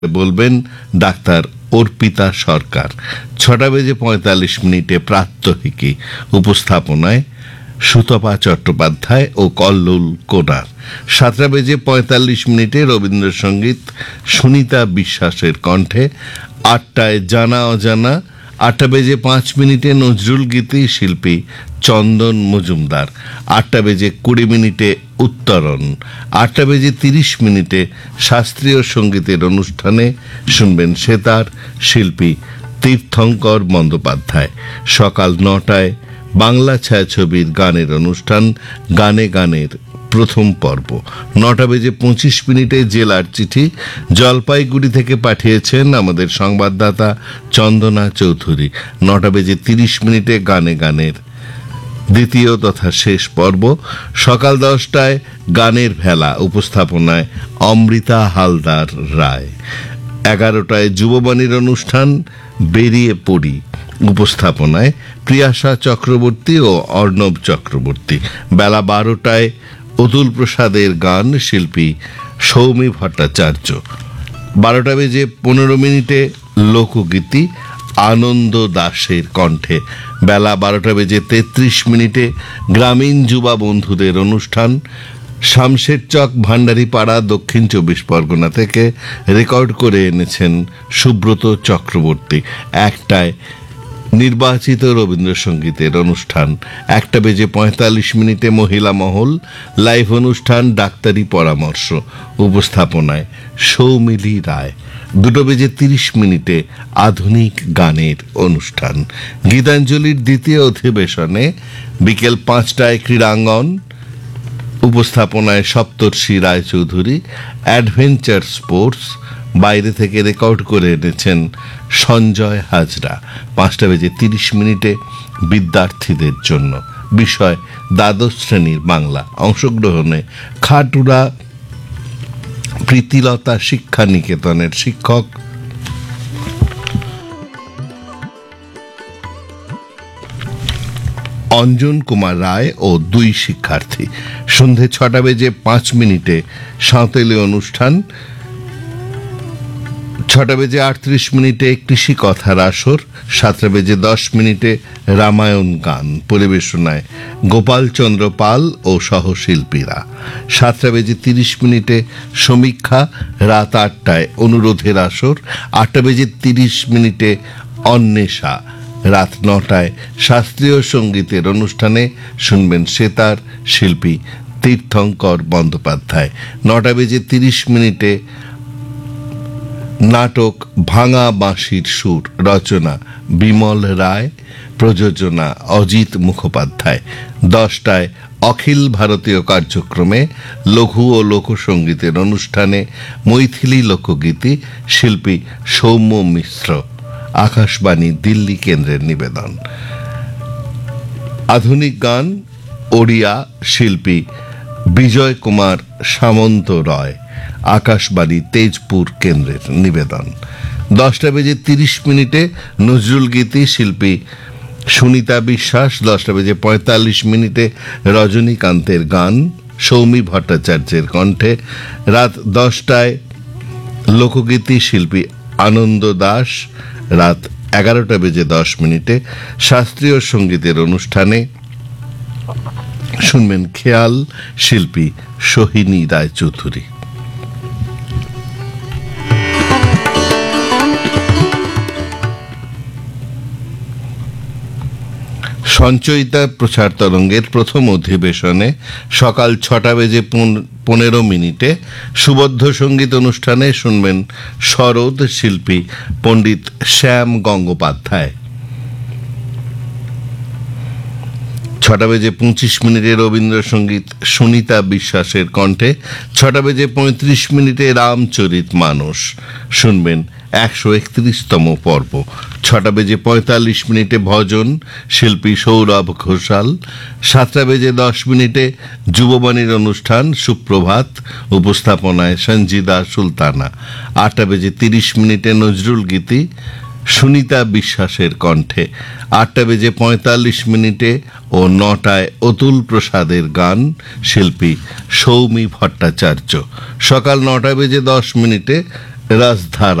বলবেন ডাক্তার অর্পিতা সরকার। 6:45 প্রাত্যহিকী, উপস্থাপনায় সুতপা চট্টোপাধ্যায় ও কল্লোল কোনার। 7:45 রবীন্দ্রসঙ্গীত সুনিতা বিশ্বাসের কণ্ঠে। 8টায় জানা অজানা। 8:05 নজরুল গীতি, শিল্পী চন্দন মজুমদার। 8:20 উত্তরণ। 8:30 শাস্ত্রীয় সঙ্গীতের অনুষ্ঠানে শুনবেন সেতার, শিল্পী তীর্থঙ্কর বন্দ্যোপাধ্যায়। সকাল 9টায় বাংলা ছায়াছবির গানের অনুষ্ঠান গানে গানের প্রথম পর্ব। 9:25 জেলার চিঠি জলপাইগুড়ি থেকে পাঠিয়েছেন আমাদের সংবাদদাতা চন্দনা চৌধুরী। 9:30 গানে গানের দ্বিতীয় তথা শেষ পর্ব। সকাল 10টায় গানের ভেলা, উপস্থাপনায় অমৃতা হালদার রায়। 11টায় যুববাণীর অনুষ্ঠান বেরিয়ে পড়ি, উপস্থাপনায় প্রিয়াশা চক্রবর্তী ও অর্ণব চক্রবর্তী। বেলা 12টায় অতুল প্রসাদের গান, শিল্পী সৌমি ভট্টাচার্য। 12:15 লোকগীতি আনন্দ দাসের কণ্ঠে। বেলা 12:33 গ্রামীণ যুবা বন্ধুদের অনুষ্ঠান শামশেরচক ভান্ডারীপাড়া, দক্ষিণ 24 পরগনা থেকে রেকর্ড করে এনেছেন সুব্রত চক্রবর্তী। 1টায় নির্বাচিত রবীন্দ্রসঙ্গীতের অনুষ্ঠান। 1:45 মহিলা মহল, লাইভ অনুষ্ঠান ডাক্তারি পরামর্শ, উপস্থাপনায় সৌমিলি রায়। 2:30 আধুনিক গানের অনুষ্ঠান। গীতাঞ্জলির দ্বিতীয় অধিবেশনে বিকেল 5টায় ক্রীড়াঙ্গন, উপস্থাপনায় সপ্তর্ষি রায়চৌধুরী। অ্যাডভেঞ্চার স্পোর্টস, বাইরে থেকে রেকর্ড করে এনেছেন সঞ্জয় হাজরা। 5:30 বিদ্যার্থীদের জন্য, বিষয় দ্বাদশ শ্রেণীর বাংলা। অংশগ্রহণে খাটুরা প্রীতিলতা শিক্ষা নিকেতনের শিক্ষক অঞ্জন কুমার রায় ও 2 শিক্ষার্থী। সন্ধে 6:05 সাঁওতালি অনুষ্ঠান। 6:38 কৃষি কথার আসর। 7:10 রামায়ণ গান, পরিবেশনায় গোপালচন্দ্র পাল ও সহশিল্পীরা। 7:30 সমীক্ষা। রাত 8টায় অনুরোধের আসর। 8:30 অন্বেষা। রাত 9টায় শাস্ত্রীয় সঙ্গীতের অনুষ্ঠানে শুনবেন সেতার, শিল্পী তীর্থঙ্কর বন্দ্যোপাধ্যায়। 9:30 নাটক ভাঙা বাঁশির সুর, রচনা বিমল রায়, প্রযোজনা অজিত মুখোপাধ্যায়। 10টায় অখিল ভারতীয় কার্যক্রমে লঘু ও লোকসঙ্গীতের অনুষ্ঠানে মৈথিলি লোকগীতি, শিল্পী সৌম্য মিশ্র। আকাশবাণী দিল্লি কেন্দ্রের নিবেদন। আধুনিক গান ওড়িয়া, শিল্পী বিজয় কুমার সামন্ত রয়। আকাশবাণী তেজপুর কেন্দ্রের নিবেদন। 10:30 নজরুল গীতি, শিল্পী সুনিতা বিশ্বাস। 10:45 রজনীকান্তের গান, সৌমি ভট্টাচার্যের কণ্ঠে। রাত 10টায় লোকগীতি, শিল্পী আনন্দ দাস। রাত 11:10 শাস্ত্রীয় সঙ্গীতের অনুষ্ঠানে শুনবেন খেয়াল, শিল্পী সোহিনী রায়চৌধুরী। সঞ্চয়িতা প্রচার তরঙ্গের প্রথম অধিবেশনে সকাল 6:15 সুবদ্ধ সঙ্গীত অনুষ্ঠানে শুনবেন সরোদ, শিল্পী পণ্ডিত শ্যাম গঙ্গোপাধ্যায়। 6:25 রবীন্দ্রসঙ্গীত সুনিতা বিশ্বাসের কণ্ঠে। 6:35 রামচরিত মানস, শুনবেন 131তম পর্ব। 6:45 ভজন, শিল্পী সৌরভ ঘোষাল। 7:10 যুববাণীর অনুষ্ঠান সুপ্রভাত, উপস্থাপনায় সঞ্জিদা সুলতানা। 8:30 নজরুল গীতি সুনিতা বিশ্বাসের কণ্ঠে। 8:45 ও 9টায় অতুল প্রসাদের গান, শিল্পী সৌমি ভট্টাচার্য। সকাল 9:10 রাজধারা।